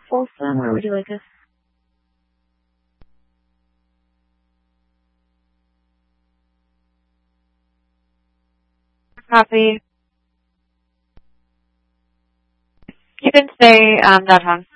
Folsom? Where would you like us? Copy. You can stay downtown.